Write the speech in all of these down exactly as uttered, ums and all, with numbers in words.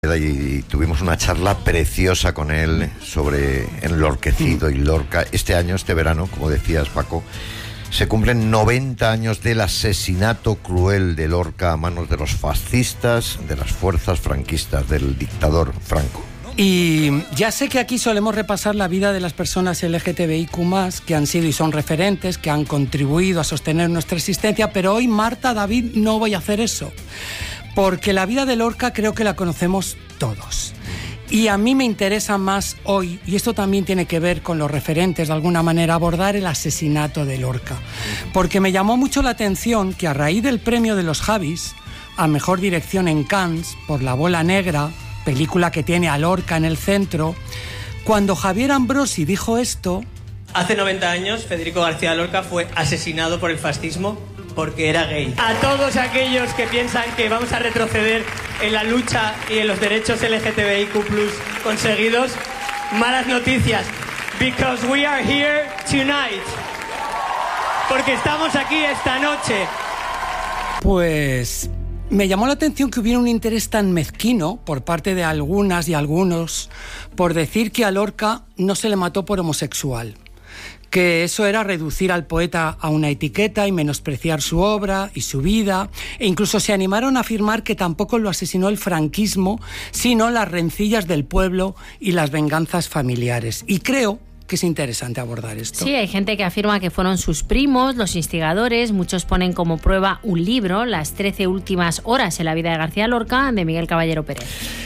Y tuvimos una charla preciosa con él sobre Enlorquecido y Lorca. Este año, este verano, como decías, Paco, se cumplen noventa años del asesinato cruel de Lorca a manos de los fascistas, de las fuerzas franquistas, del dictador Franco. Y ya sé que aquí solemos repasar la vida de las personas L G T B I Q más, que han sido y son referentes, que han contribuido a sostener nuestra existencia, pero hoy, Marta, David, no voy a hacer eso. Porque la vida de Lorca creo que la conocemos todos. Y a mí me interesa más hoy, y esto también tiene que ver con los referentes, de alguna manera, abordar el asesinato de Lorca. Porque me llamó mucho la atención que a raíz del premio de los Javis, a Mejor Dirección en Cannes, por La Bola Negra, película que tiene a Lorca en el centro, cuando Javier Ambrosi dijo esto... Hace noventa años, Federico García Lorca fue asesinado por el fascismo porque era gay. A todos aquellos que piensan que vamos a retroceder en la lucha y en los derechos L G T B I Q plus conseguidos, malas noticias, because we are here tonight. Porque estamos aquí esta noche. Pues me llamó la atención que hubiera un interés tan mezquino por parte de algunas y algunos por decir que a Lorca no se le mató por homosexual, que eso era reducir al poeta a una etiqueta y menospreciar su obra y su vida, e incluso se animaron a afirmar que tampoco lo asesinó el franquismo, sino las rencillas del pueblo y las venganzas familiares. Y creo que es interesante abordar esto. Sí, hay gente que afirma que fueron sus primos los instigadores. Muchos ponen como prueba un libro, Las trece últimas horas en la vida de García Lorca, de Miguel Caballero Pérez.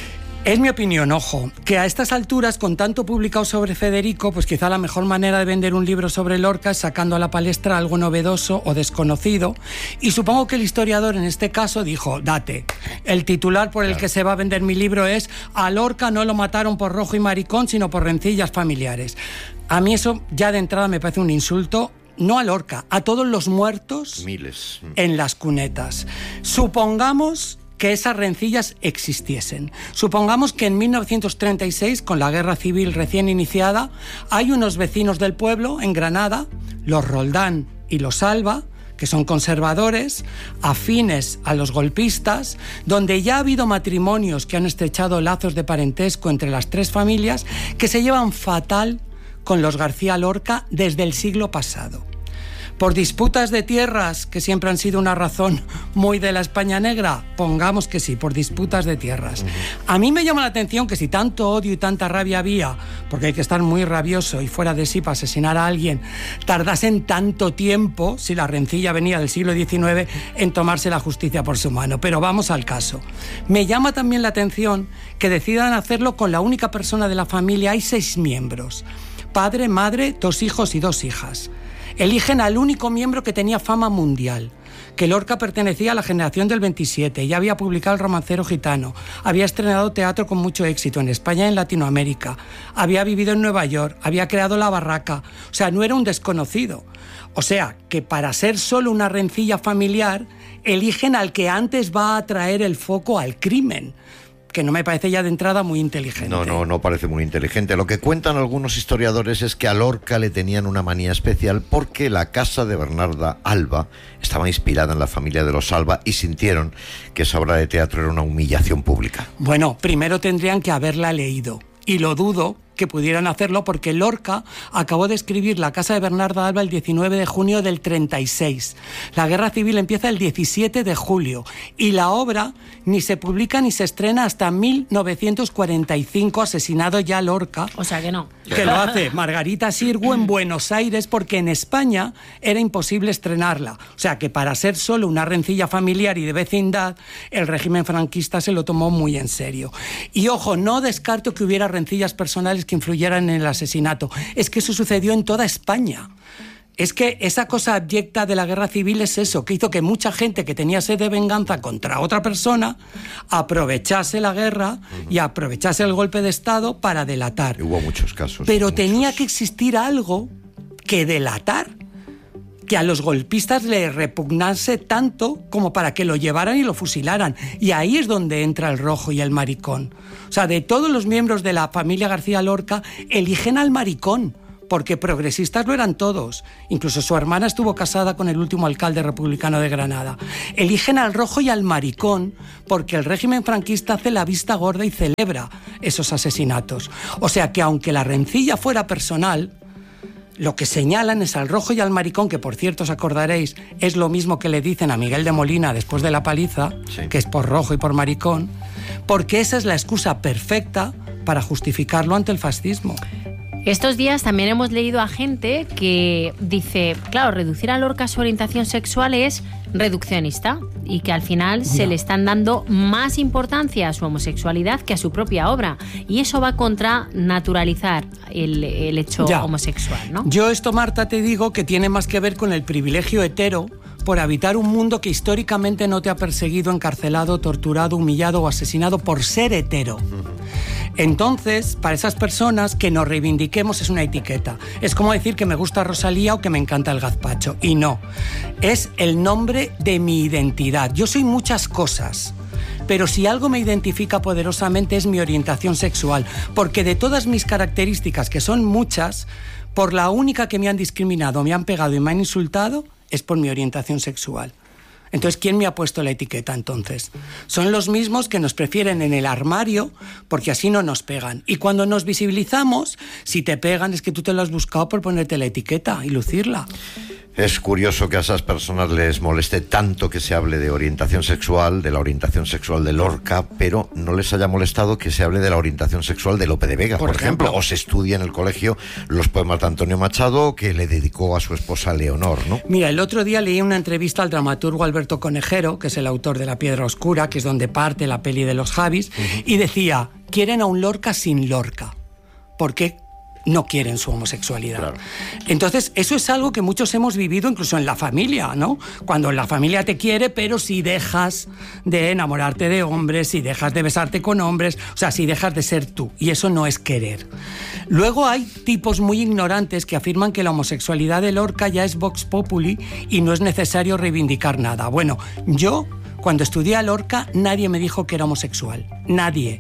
Es mi opinión, ojo, que a estas alturas, con tanto publicado sobre Federico, pues quizá la mejor manera de vender un libro sobre Lorca es sacando a la palestra algo novedoso o desconocido, y supongo que el historiador en este caso dijo, date, el titular por el claro. que se va a vender mi libro es «A Lorca no lo mataron por rojo y maricón, sino por rencillas familiares». A mí eso ya de entrada me parece un insulto, no a Lorca, a todos los muertos Miles. en las cunetas. Supongamos que esas rencillas existiesen. Supongamos que en mil novecientos treinta y seis, con la guerra civil recién iniciada, hay unos vecinos del pueblo, en Granada, los Roldán y los Alba, que son conservadores, afines a los golpistas, donde ya ha habido matrimonios que han estrechado lazos de parentesco entre las tres familias, que se llevan fatal con los García Lorca desde el siglo pasado. Por disputas de tierras, que siempre han sido una razón muy de la España negra, pongamos que sí, por disputas de tierras. Uh-huh. A mí me llama la atención que si tanto odio y tanta rabia había, porque hay que estar muy rabioso y fuera de sí para asesinar a alguien, tardasen tanto tiempo, si la rencilla venía del siglo diecinueve, en tomarse la justicia por su mano. Pero vamos al caso. Me llama también la atención que decidan hacerlo con la única persona de la familia. Hay seis miembros: padre, madre, dos hijos y dos hijas. Eligen al único miembro que tenía fama mundial, que Lorca pertenecía a la generación del veintisiete, ya había publicado El romancero gitano, había estrenado teatro con mucho éxito en España y en Latinoamérica, había vivido en Nueva York, había creado La Barraca, o sea, no era un desconocido. O sea, que para ser solo una rencilla familiar, eligen al que antes va a traer el foco al crimen, que no me parece ya de entrada muy inteligente. No, no, no parece muy inteligente. Lo que cuentan algunos historiadores es que a Lorca le tenían una manía especial porque la casa de Bernarda Alba estaba inspirada en la familia de los Alba y sintieron que esa obra de teatro era una humillación pública. Bueno, primero tendrían que haberla leído, y lo dudo que pudieran hacerlo porque Lorca acabó de escribir La casa de Bernarda Alba el diecinueve de junio del treinta y seis. La guerra civil empieza el diecisiete de julio y la obra ni se publica ni se estrena hasta mil novecientos cuarenta y cinco, asesinado ya Lorca. O sea que no. Que lo hace Margarita Xirgu en Buenos Aires porque en España era imposible estrenarla. O sea que para ser solo una rencilla familiar y de vecindad, el régimen franquista se lo tomó muy en serio. Y ojo, no descarto que hubiera rencillas personales que influyeran en el asesinato. Es que eso sucedió en toda España. Es que esa cosa abyecta de la guerra civil es eso, que hizo que mucha gente que tenía sed de venganza contra otra persona aprovechase la guerra uh-huh. y aprovechase el golpe de Estado para delatar. Hubo muchos casos. Pero muchos. tenía que existir algo que delatar, que a los golpistas les repugnase tanto como para que lo llevaran y lo fusilaran. Y ahí es donde entra el rojo y el maricón. O sea, de todos los miembros de la familia García Lorca, eligen al maricón porque progresistas lo eran todos. Incluso su hermana estuvo casada con el último alcalde republicano de Granada. Eligen al rojo y al maricón porque el régimen franquista hace la vista gorda y celebra esos asesinatos. O sea que aunque la rencilla fuera personal, lo que señalan es al rojo y al maricón, que por cierto os acordaréis, es lo mismo que le dicen a Miguel de Molina después de la paliza, sí, que es por rojo y por maricón, porque esa es la excusa perfecta para justificarlo ante el fascismo. Estos días también hemos leído a gente que dice, claro, reducir a Lorca su orientación sexual es reduccionista y que al final no. se le están dando más importancia a su homosexualidad que a su propia obra. Y eso va contra naturalizar el, el hecho ya. homosexual, ¿no? Yo esto, Marta, te digo que tiene más que ver con el privilegio hetero por habitar un mundo que históricamente no te ha perseguido, encarcelado, torturado, humillado o asesinado por ser hetero. Entonces, para esas personas, que nos reivindiquemos es una etiqueta. Es como decir que me gusta Rosalía o que me encanta el gazpacho. Y no, es el nombre de mi identidad. Yo soy muchas cosas, pero si algo me identifica poderosamente es mi orientación sexual, porque de todas mis características, que son muchas, por la única que me han discriminado, me han pegado y me han insultado, es por mi orientación sexual. Entonces, ¿quién me ha puesto la etiqueta entonces? Son los mismos que nos prefieren en el armario porque así no nos pegan. Y cuando nos visibilizamos, si te pegan es que tú te lo has buscado por ponerte la etiqueta y lucirla. Es curioso que a esas personas les moleste tanto que se hable de orientación sexual, de la orientación sexual de Lorca, pero no les haya molestado que se hable de la orientación sexual de Lope de Vega, por, por ejemplo, ejemplo, o se estudie en el colegio los poemas de Antonio Machado que le dedicó a su esposa Leonor, ¿no? Mira, el otro día leí una entrevista al dramaturgo Alberto Conejero, que es el autor de La Piedra Oscura, que es donde parte la peli de los Javis, uh-huh. y decía, quieren a un Lorca sin Lorca. ¿Por qué? No quieren su homosexualidad. Claro. Entonces, eso es algo que muchos hemos vivido incluso en la familia, ¿no? Cuando la familia te quiere, pero si dejas de enamorarte de hombres, si dejas de besarte con hombres, o sea, si dejas de ser tú. Y eso no es querer. Luego hay tipos muy ignorantes que afirman que la homosexualidad de Lorca ya es vox populi y no es necesario reivindicar nada. Bueno, yo, cuando estudié a Lorca, nadie me dijo que era homosexual. Nadie.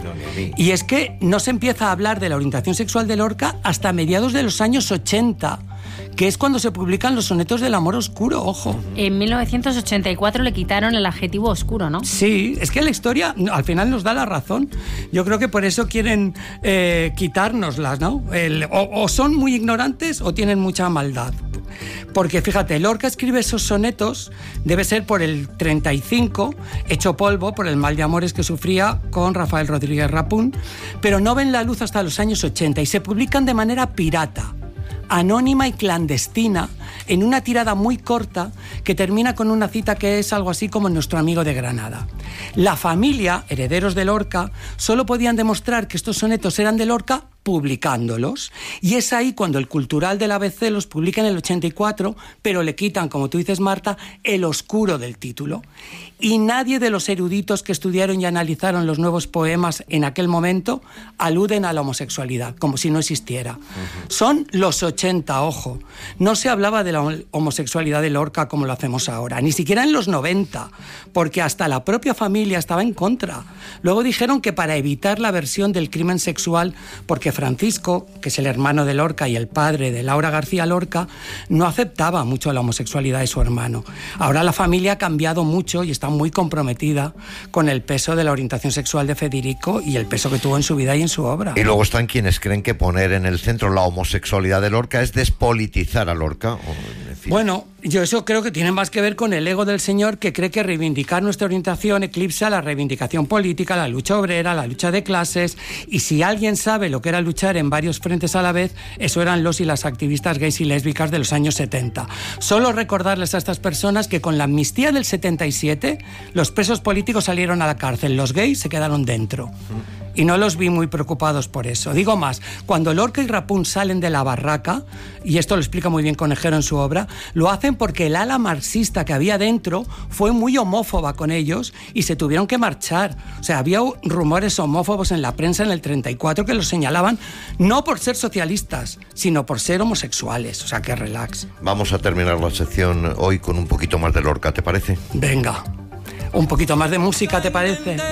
Y es que no se empieza a hablar de la orientación sexual de Lorca hasta mediados de los años ochenta, que es cuando se publican los sonetos del amor oscuro, ojo. En mil novecientos ochenta y cuatro le quitaron el adjetivo oscuro, ¿no? Sí, es que la historia al final nos da la razón. Yo creo que por eso quieren eh, quitárnoslas, ¿no? El, o, o son muy ignorantes o tienen mucha maldad. Porque fíjate, Lorca escribe esos sonetos, debe ser por el treinta y cinco, hecho polvo por el mal de amores que sufría con Rafael Rodríguez Rapún, pero no ven la luz hasta los años ochenta y se publican de manera pirata, anónima y clandestina, en una tirada muy corta que termina con una cita que es algo así como Nuestro amigo de Granada. La familia, herederos de Lorca, solo podían demostrar que estos sonetos eran de Lorca publicándolos, y es ahí cuando el Cultural del A B C los publica en el ochenta y cuatro, pero le quitan, como tú dices, Marta, el oscuro del título. Y nadie de los eruditos que estudiaron y analizaron los nuevos poemas en aquel momento aluden a la homosexualidad, como si no existiera. Uh-huh. Son los ochenta, ojo. No se hablaba de la homosexualidad de Lorca como lo hacemos ahora, ni siquiera en los noventa, porque hasta la propia familia estaba en contra. Luego dijeron que para evitar la versión del crimen sexual, porque Francisco, que es el hermano de Lorca y el padre de Laura García Lorca, no aceptaba mucho la homosexualidad de su hermano. Ahora la familia ha cambiado mucho y está muy comprometida con el peso de la orientación sexual de Federico y el peso que tuvo en su vida y en su obra. Y luego están quienes creen que poner en el centro la homosexualidad de Lorca es despolitizar a Lorca. O, en fin. Bueno, yo eso creo que tiene más que ver con el ego del señor, que cree que reivindicar nuestra orientación eclipsa la reivindicación política, la lucha obrera, la lucha de clases, y si alguien sabe lo que era luchar en varios frentes a la vez, eso eran los y las activistas gays y lésbicas de los años setenta. Solo recordarles a estas personas que con la amnistía del setenta y siete, los presos políticos salieron a la cárcel, los gays se quedaron dentro. Y no los vi muy preocupados por eso. Digo más, cuando Lorca y Rapún salen de la barraca, y esto lo explica muy bien Conejero en su obra, lo hacen porque el ala marxista que había dentro fue muy homófoba con ellos y se tuvieron que marchar. O sea, había rumores homófobos en la prensa en el treinta y cuatro que los señalaban no por ser socialistas, sino por ser homosexuales. O sea, que relax. Vamos a terminar la sección hoy con un poquito más de Lorca, ¿te parece? Venga, un poquito más de música, ¿te parece?